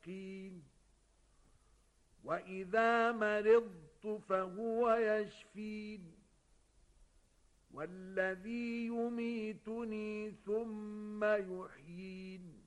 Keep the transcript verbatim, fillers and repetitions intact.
المتقين وإذا مرضت فهو يشفين والذي يميتني ثم يحيين